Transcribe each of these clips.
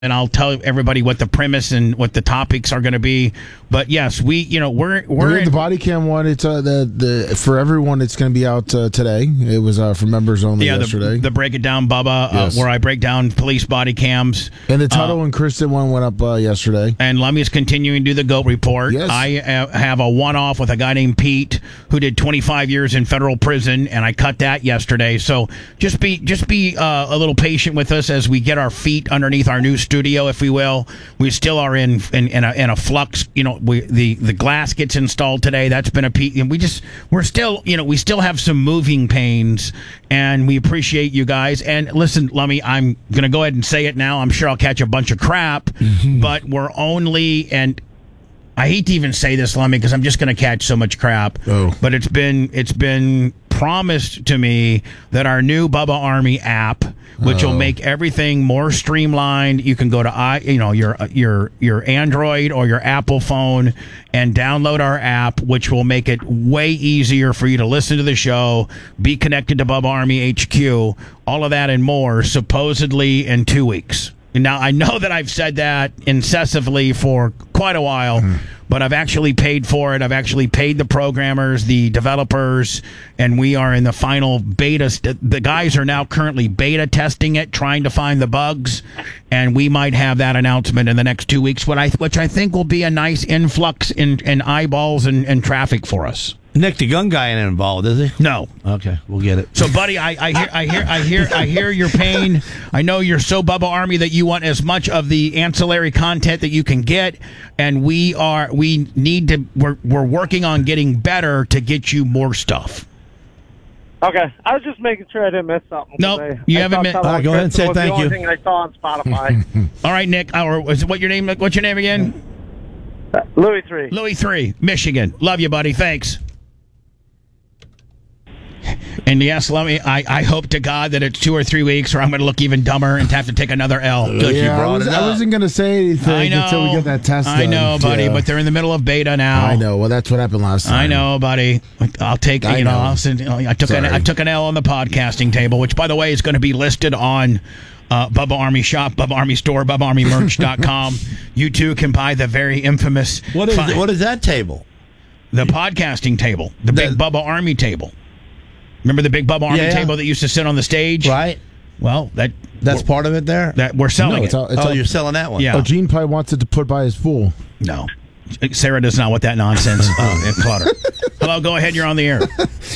and I'll tell everybody what the premise and what the topics are going to be. But yes, we're the body cam one. It's the for everyone. It's going to be out today. It was for members only yesterday. The Break It Down Bubba, Yes. where I break down police body cams. And the Tuttle and Kristen one went up yesterday. And Lummy's continuing to do the GOAT report. Yes. I have a one-off with a guy named Pete who did 25 years in federal prison, and I cut that yesterday. So just be a little patient with us as we get our feet underneath our new studio, if we will. We still are in a flux. The glass gets installed today. That's been and we still have some moving pains, and we appreciate you guys. And listen, Lummy, I'm going to go ahead and say it now. I'm sure I'll catch a bunch of crap, but we're only, and I hate to even say this, Lummy, because I'm just going to catch so much crap. Oh. But it's been promised to me that our new Bubba Army app, which will make everything more streamlined. You can go to your Android or your Apple phone and download our app, which will make it way easier for you to listen to the show, be connected to Bubba Army HQ, all of that and more, supposedly in 2 weeks. Now, I know that I've said that incessantly for quite a while, but I've actually paid for it. I've actually paid the programmers, the developers, and we are in the final beta. The guys are now currently beta testing it, trying to find the bugs, and we might have that announcement in the next 2 weeks, which I think will be a nice influx in eyeballs and traffic for us. Nick, the gun guy ain't involved, is he? No. Okay, we'll get it. So, buddy, I hear your pain. I know you're so Bubba Army that you want as much of the ancillary content that you can get, and we're working on getting better to get you more stuff. Okay, I was just making sure I didn't miss something. No, you haven't missed. All right, go ahead and say thank you. The only thing I saw on Spotify. All right, Nick. What's your name? What's your name again? Louis 3. Louis 3, Michigan. Love you, buddy. Thanks. And yes, I hope to God that it's 2 or 3 weeks, or I'm going to look even dumber and have to take another L. Good, you brought it up. I wasn't going to say anything until we get that test done. I know, buddy, but they're in the middle of beta now. I know. Well, that's what happened last time. I know, buddy. I'll take. I took an L on the podcasting table, which, by the way, is going to be listed on Bubba Army Shop, Bubba Army Store, BubbaArmyMerch.com. You too can buy the very infamous. What is that table? The podcasting table, the big Bubba Army table. Remember the big Bubba Army table that used to sit on the stage? Right. Well, that's part of it there? That we're selling it. You're selling that one? Yeah. Oh, Gene probably wants it to put by his pool. No. Sarah does not want that nonsense. Clutter. Hello, go ahead. You're on the air.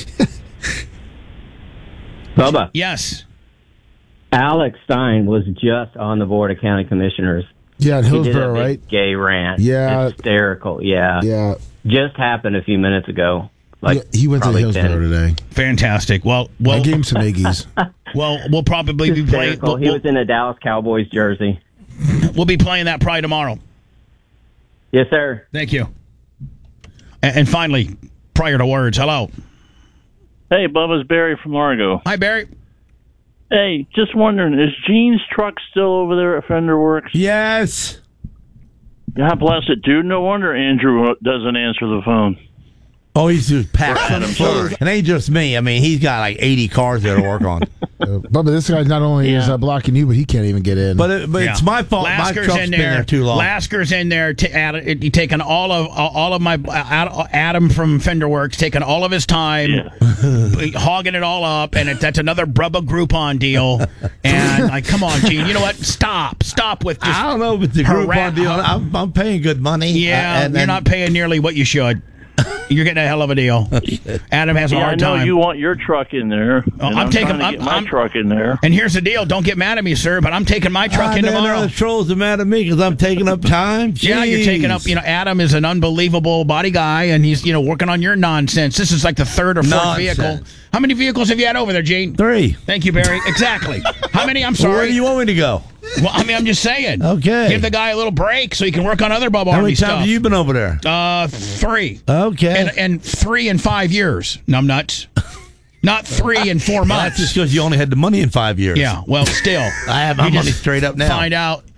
Bubba. Yes. Alex Stein was just on the Board of County Commissioners. Yeah, in He Hillsborough, did a right? big gay rant. Yeah. Hysterical, yeah. Yeah. Just happened a few minutes ago. He went to Hillsborough today. Fantastic. Well, I gave him some Iggy's. Well, we'll probably be playing. He was in a Dallas Cowboys jersey. We'll be playing that probably tomorrow. Yes, sir. Thank you. And finally, prior to words, hello. Hey, Bubba's Barry from Largo. Hi, Barry. Hey, just wondering, is Gene's truck still over there at Fender Works? Yes. God bless it, dude. No wonder Andrew doesn't answer the phone. Oh, he's just packed full. And ain't just me. I mean, he's got like 80 cars there to work on. Bubba, this guy not only is blocking you, but he can't even get in. But it's my fault. Lasker's my truck's been there too long. Lasker's in there. Taking all of my Adam from Fender Works, taking all of his time, hogging it all up, and that's another Bubba Groupon deal. And like, come on, Gene, you know what? Stop with this. I don't know with the Groupon deal. I'm paying good money. Yeah, you're not paying nearly what you should. You're getting a hell of a deal. Adam has a hard time. I know you want your truck in there. I'm taking my truck in there. And here's the deal. Don't get mad at me, sir, but I'm taking my truck in tomorrow. The trolls are mad at me because I'm taking up time. Jeez. Yeah, you're taking up. Adam is an unbelievable body guy, and he's working on your nonsense. This is like the third or fourth vehicle. How many vehicles have you had over there, Gene? 3. Thank you, Barry. Exactly. How many? I'm sorry. Where do you want me to go? Well, I mean, I'm just saying. Okay. Give the guy a little break so he can work on other Bubba Army stuff. How many times have you been over there? 3. Okay. And 3 in 5 years. Numbnuts. Not 3 in 4 months. That's just because you only had the money in 5 years. Yeah, well, still. I have my money straight up now. Find out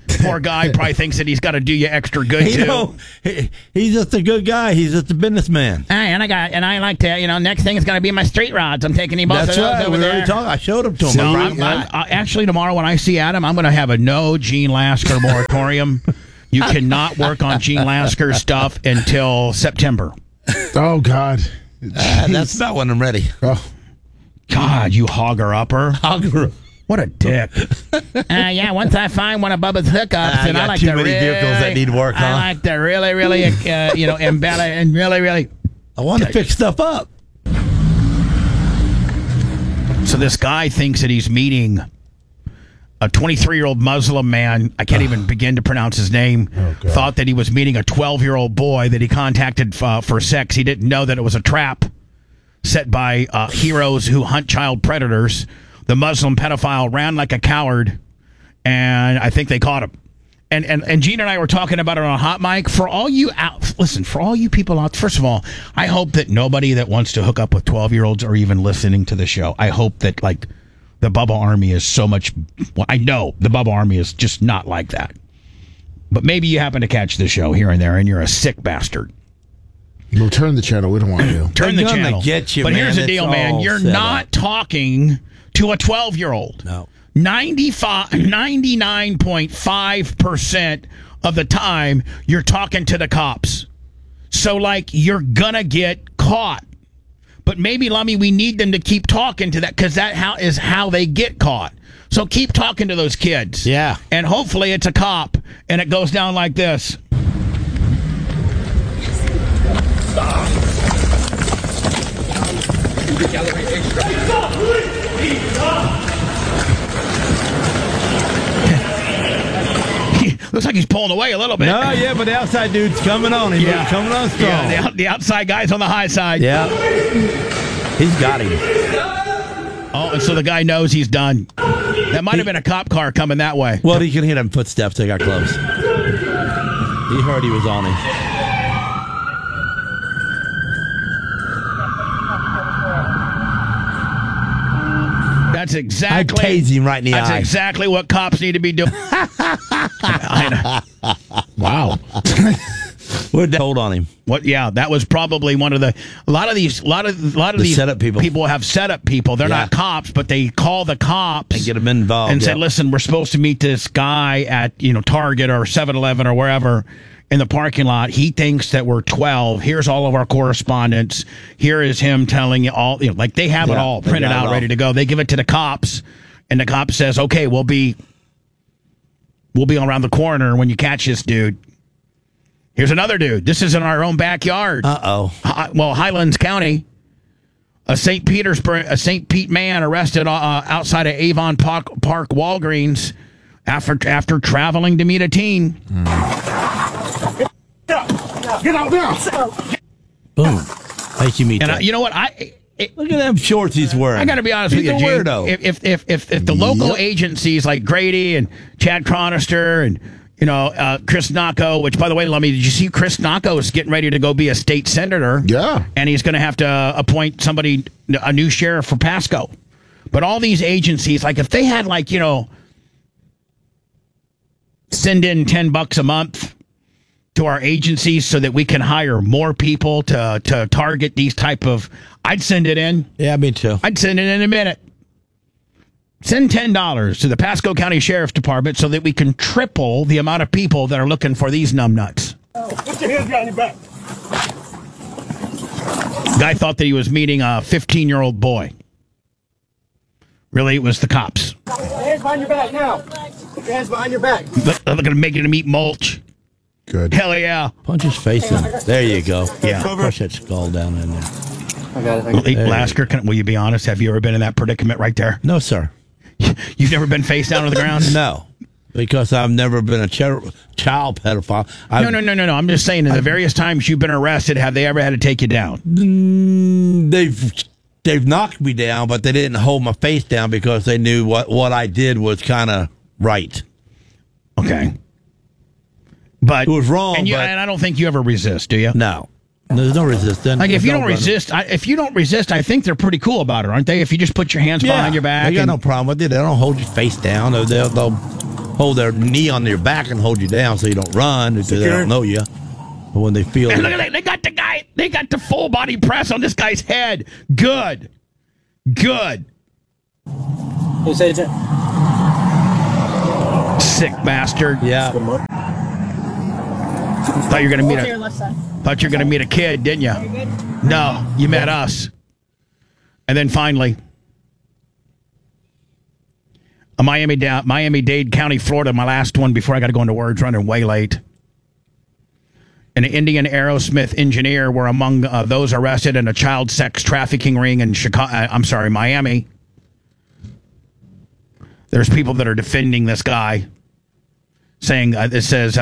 Poor guy probably thinks that he's got to do you extra good too. He's just a good guy. He's just a businessman. Hey, and I like to, next thing is going to be my street rods. I'm taking him both That's of those right. over We there. already talked. I showed him to him. No, actually, tomorrow when I see Adam, I'm going to have a no Gene Lasker moratorium. You cannot work on Gene Lasker stuff until September. Oh, God. That's about when I'm ready. Oh. God, you hogger-upper. What a dick. Yeah, once I find one of Bubba's hookups, and I like too to many vehicles that need work, huh? I like to really, embellish and really. I want to fix stuff up. So this guy thinks that he's meeting a 23-year-old Muslim man. I can't even begin to pronounce his name. Thought that he was meeting a 12-year-old boy that he contacted for sex. He didn't know that it was a trap set by heroes who hunt child predators. The Muslim pedophile ran like a coward, and I think they caught him. And Gene and I were talking about it on a hot mic. For all you people out, first of all, I hope that nobody that wants to hook up with 12-year-olds are even listening to the show. I hope that, like, the Bubba Army is so much... Well, I know the Bubba Army is just not like that. But maybe you happen to catch the show here and there, and you're a sick bastard. We'll turn the channel. We don't want to. Turn the channel. Get you, but man. here's the deal, man. You're not talking to a 12-year-old. No. 99.5% of the time, you're talking to the cops. So, like, you're gonna get caught. But maybe, Lummy, we need them to keep talking to that, because that is how they get caught. So keep talking to those kids. Yeah. And hopefully it's a cop, and it goes down like this. Looks like he's pulling away a little bit. No, yeah, but the outside dude's coming on. He's coming on strong. Yeah, the outside guy's on the high side. Yeah. He's got him. Oh, and so the guy knows he's done. That might have been a cop car coming that way. Well, he can hear them footsteps. They got close. He heard he was on him. That's exactly. I'd tase him right in the eye. That's exactly what cops need to be doing. Wow. Hold on him. What? Yeah, that was probably one of the. A lot of these setup people. People have setup people. They're not cops, but they call the cops And get them involved. and say, "Listen, we're supposed to meet this guy at Target or 7-Eleven or wherever in the parking lot. He thinks that we're 12. Here's all of our correspondence. Here is him telling you all. Like they have it all printed out, ready to go. They give it to the cops, and the cop says, "Okay, we'll be around the corner when you catch this dude." Here's another dude. This is in our own backyard. Uh-oh. Well, Highlands County. A St. Pete man arrested outside of Avon Park Walgreens after traveling to meet a teen. Get out now. Boom. Thank you, meet And that. you know what? Look at them shorts he's wearing. I got to be honest with you, He's a Gene. weirdo. If the local agencies like Grady and Chad Chronister and Chris Nacco, which, by the way, Lummy, did you see Chris Nacco is getting ready to go be a state senator? Yeah. And he's going to have to appoint a new sheriff for Pasco. But all these agencies, like if they had send in $10 a month to our agencies so that we can hire more people to target these type of, I'd send it in. Yeah, me too. I'd send it in a minute. Send $10 to the Pasco County Sheriff's Department so that we can triple the amount of people that are looking for these numbnuts. Put your hands behind your back. Guy thought that he was meeting a 15-year-old boy. Really, it was the cops. Put your hands behind your back now. Put your hands behind your back. They're going to make you to meet mulch. Good. Hell yeah. Punch his face in. There you go. Yeah. Push that skull down in there. I got it. Lasker, will you be honest? Have you ever been in that predicament right there? No, sir. You've never been face down to the ground? No. Because I've never been a child pedophile. No. I'm just saying, in the various times you've been arrested, have they ever had to take you down? They've knocked me down, but they didn't hold my face down because they knew what I did was kind of right. Okay. But it was wrong. And I don't think you ever resist, do you? No. There's no resistance. Like if you don't resist, I think they're pretty cool about it, aren't they? If you just put your hands behind your back. They got no problem with it. They don't hold your face down. They'll hold their knee on your back and hold you down so you don't run because they don't know you. But when they feel And look at that. They got the full body press on this guy's head. Good. Who's agent? Sick bastard. yeah. Thought you were gonna meet a kid, didn't you? No, you met us. And then finally, Miami-Dade County, Florida, my last one before I got to go into words, running way late. An Indian Aerosmith engineer were among those arrested in a child sex trafficking ring in Miami. There's people that are defending this guy, saying it says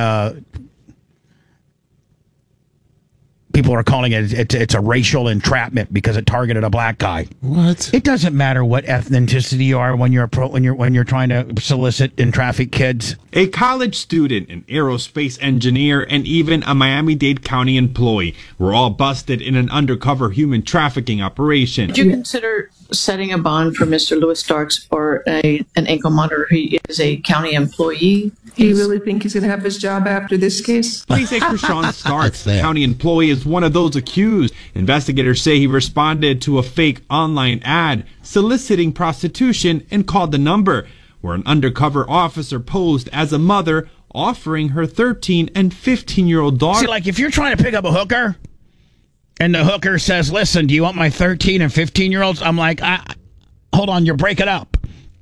people are calling it's a racial entrapment because it targeted a black guy. What? It doesn't matter what ethnicity you are when you're trying to solicit and traffic kids. A college student, an aerospace engineer, and even a Miami-Dade County employee were all busted in an undercover human trafficking operation. Would you consider setting a bond for Mr. Louis Starks for an ankle monitor? He is a county employee. Do you really think he's going to have his job after this case? Police say Krishan Starks, the county employee, is one of those accused. Investigators say he responded to a fake online ad soliciting prostitution and called the number, where an undercover officer posed as a mother offering her 13 and 15-year-old daughter. See, like if you're trying to pick up a hooker and the hooker says, listen, do you want my 13 and 15-year-olds? I'm like, hold on, you're breaking up.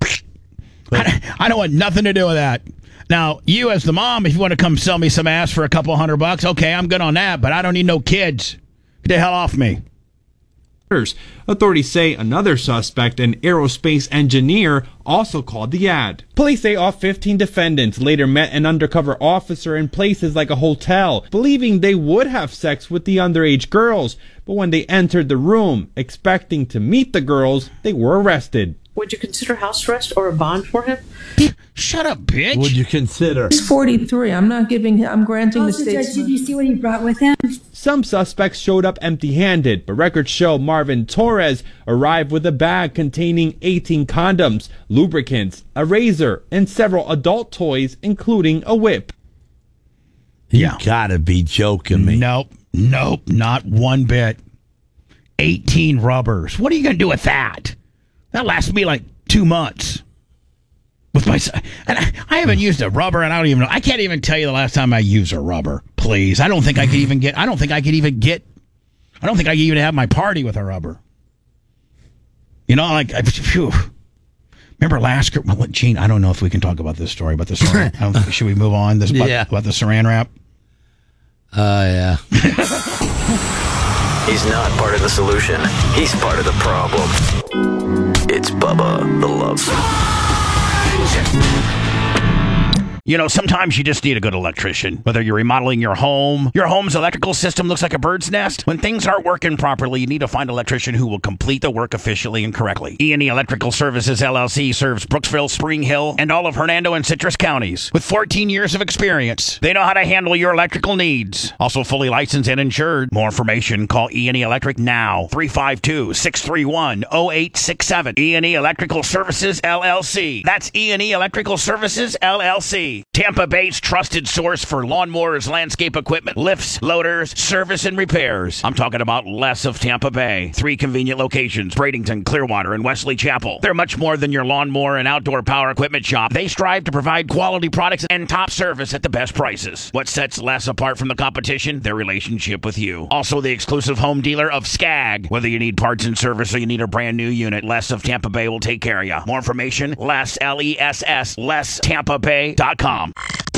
I don't want nothing to do with that. Now, you as the mom, if you want to come sell me some ass for a couple $100, okay, I'm good on that, but I don't need no kids. Get the hell off me. Authorities say another suspect, an aerospace engineer, also called the ad. Police say all 15 defendants later met an undercover officer in places like a hotel, believing they would have sex with the underage girls. But when they entered the room, expecting to meet the girls, they were arrested. Would you consider house arrest or a bond for him? Shut up, bitch. Would you consider? He's 43. I'm granting the state's. Did you see what he brought with him? Some suspects showed up empty-handed, but records show Marvin Torres arrived with a bag containing 18 condoms, lubricants, a razor, and several adult toys, including a whip. You gotta be joking me. Nope, not one bit. 18 rubbers. What are you going to do with that? That lasts me like 2 months. With my, and I haven't used a rubber, and I don't even know. I can't even tell you the last time I used a rubber. Please, I don't think I could even have my party with a rubber. You know, like, phew. Remember last? Well, Gene, I don't know if we can talk about this story, but the saran. Should we move on? About the Saran wrap. Yeah. He's not part of the solution. He's part of the problem. It's Bubba the Love Sponge. You know, sometimes you just need a good electrician. Whether you're remodeling your home's electrical system looks like a bird's nest. When things aren't working properly, you need to find an electrician who will complete the work efficiently and correctly. E&E Electrical Services, LLC serves Brooksville, Spring Hill, and all of Hernando and Citrus counties. With 14 years of experience, they know how to handle your electrical needs. Also fully licensed and insured. More information, call E&E Electric now. 352-631-0867. E&E Electrical Services, LLC. That's E&E Electrical Services, LLC. Tampa Bay's trusted source for lawnmowers, landscape equipment, lifts, loaders, service, and repairs. I'm talking about Les of Tampa Bay. 3 convenient locations, Bradenton, Clearwater, and Wesley Chapel. They're much more than your lawnmower and outdoor power equipment shop. They strive to provide quality products and top service at the best prices. What sets Les apart from the competition? Their relationship with you. Also the exclusive home dealer of Skag. Whether you need parts and service or you need a brand new unit, Les of Tampa Bay will take care of you. More information, Les, LESS, LessTampaBay.com.